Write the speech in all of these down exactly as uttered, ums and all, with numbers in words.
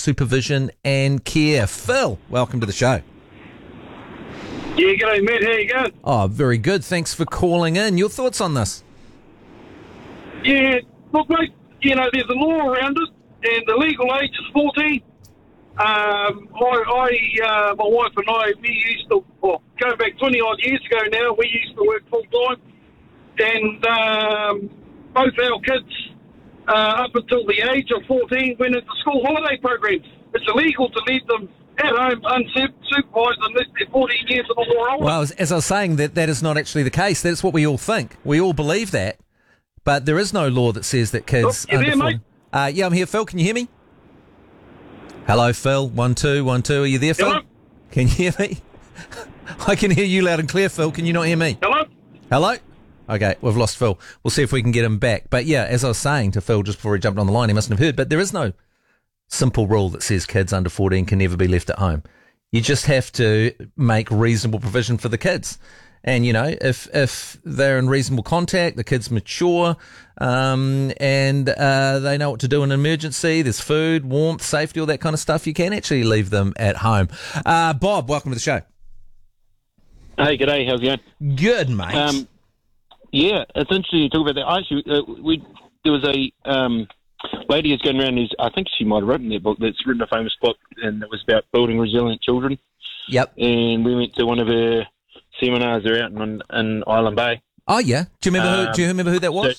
supervision and care. Phil, welcome to the show. Yeah, g'day, Matt. How you going? Oh, very good. Thanks for calling in. Your thoughts on this? Yeah, look, mate, you know, there's a law around it, and the legal age is fourteen. Um, I, I uh, my wife and I, we used to, well, going back twenty-odd years ago now, we used to work full-time, and um, both our kids, uh, up until the age of fourteen, went into school holiday programs. It's illegal to leave them at home unsupervised unless they're fourteen years or more old. Well, as, as I was saying, that that is not actually the case. That's what we all think. We all believe that. But there is no law that says that kids... Oh, you there, mate? Uh, yeah, I'm here, Phil. Can you hear me? Hello, Phil. One, two, one, two. Are you there, Phil? Hello? Can you hear me? I can hear you loud and clear, Phil. Can you not hear me? Hello? Hello? Okay, we've lost Phil. We'll see if we can get him back. But yeah, as I was saying to Phil just before he jumped on the line, he mustn't have heard, but there is no simple rule that says kids under fourteen can never be left at home. You just have to make reasonable provision for the kids. And, you know, if if they're in reasonable contact, the kid's mature, um, and uh, they know what to do in an emergency, there's food, warmth, safety, all that kind of stuff, you can actually leave them at home. Uh, Bob, welcome to the show. Hey, g'day. How's it going? Good, mate. Um, yeah, it's interesting you talk about that. I actually, uh, we there was a um, lady who's going around who's, I think she might have written that book, that's written a famous book, and it was about building resilient children. Yep. And we went to one of her seminars are out in, in Island Bay. Oh, yeah. Do you remember um, who, do you remember who that was? So,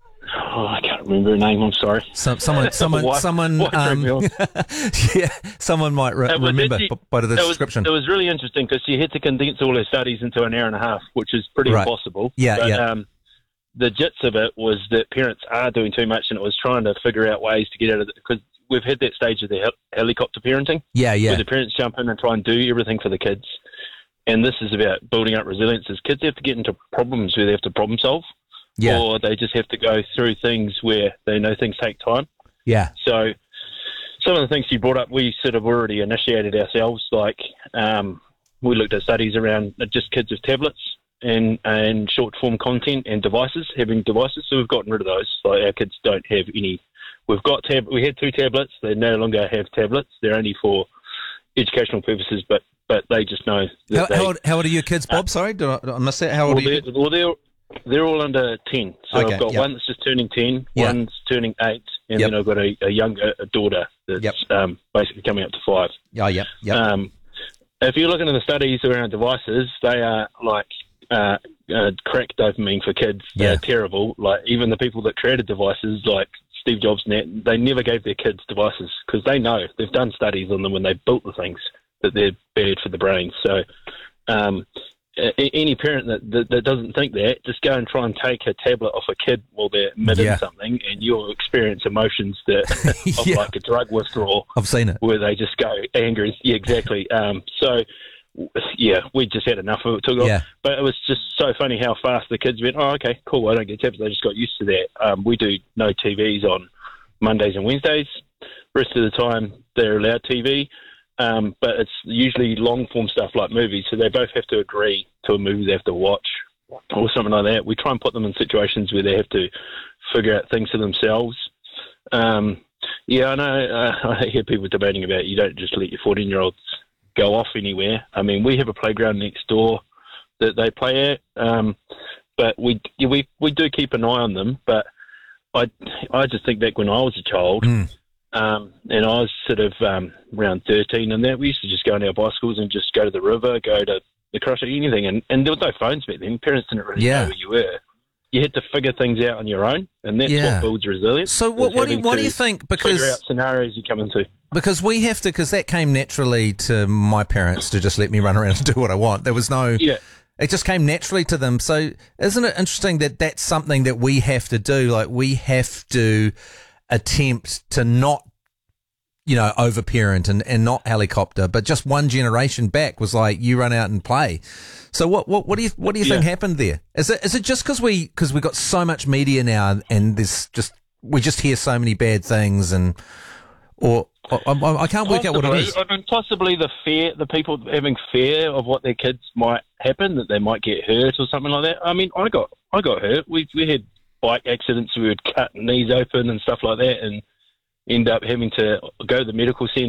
oh, I can't remember her name. I'm sorry. Some, someone, someone, Why- someone, why um, trick me yeah, someone might re- It was remember actually- b- by the it was, description. It was really interesting because she had to condense all her studies into an hour and a half, which is pretty Right. impossible. Yeah, but, yeah. Um, the gist of it was that parents are doing too much, and it was trying to figure out ways to get out of it, because we've had that stage of the hel- helicopter parenting, yeah, yeah. where the parents jump in and try and do everything for the kids. And this is about building up resilience. As kids have to get into problems where they have to problem solve, Yeah. or they just have to go through things where they know things take time. Yeah. So some of the things you brought up, we sort of already initiated ourselves. Like um, we looked at studies around just kids with tablets and, and short-form content and devices, having devices. So we've gotten rid of those. Like our kids don't have any. We've got tab. We had two tablets. They no longer have tablets. They're only for educational purposes, but but they just know. That How, they, how, old, how old are your kids, Bob? Uh, Sorry, did I, did I miss that? How old well, are you? they're, well, they're they're all under ten. So Okay, I've got yep. one that's just turning ten, Yeah. one's turning eight, and Yep. then I've got a, a younger a daughter that's Yep. um, basically coming up to five. Oh, yeah, yeah. Um, if you look into the studies around devices, they are like uh, uh, crack dopamine for kids. Yeah. They're terrible. Like even the people that created devices, like Steve Jobs and that, they never gave their kids devices because they know, they've done studies on them when they built the things, that they're bad for the brain. So um, a- any parent that, that, that doesn't think that, just go and try and take a tablet off a kid while they're mid Yeah. in something, and you'll experience emotions that of Yeah. like a drug withdrawal, I've seen it. where they just go angry. Yeah, exactly. Um, so, yeah, we just had enough of it. Took Yeah. off. But it was just so funny how fast the kids went, oh, okay, cool, I don't get tablets. They just got used to that. Um, we do no T Vs on Mondays and Wednesdays. Rest of the time, they're allowed T V. Um, but it's usually long-form stuff like movies, so they both have to agree to a movie they have to watch or something like that. We try and put them in situations where they have to figure out things for themselves. Um, yeah, I know. Uh, I hear people debating about you don't just let your fourteen-year-olds go off anywhere. I mean, we have a playground next door that they play at, um, but we we we do keep an eye on them. But I I just think back when I was a child. Mm. Um, and I was sort of um, around thirteen and that. We used to just go on our bicycles and just go to the river, go to the cross, anything. And, and there was no phones back then. Parents didn't really Yeah. know who you were. You had to figure things out on your own, and that's Yeah. what builds resilience. So what, is what, do you, having what do to you think? figure out Because scenarios you come into. because we have to, because that came naturally to my parents to just let me run around and do what I want. There was no... Yeah. It just came naturally to them. So isn't it interesting that that's something that we have to do? Like we have to attempt to not, you know, overparent and, and not helicopter, but just one generation back was like, you run out and play. So what, what, what do you, what do you think Yeah. happened there? Is it, is it just cause we, cause we got so much media now and there's just, we just hear so many bad things and, or, I, I, I can't work out what it Possibly. is. I mean, possibly the fear, the people having fear of what their kids might happen, that they might get hurt or something like that. I mean, I got, I got hurt. We, we had bike accidents. We would cut knees open and stuff like that, and end up having to go to the medical centre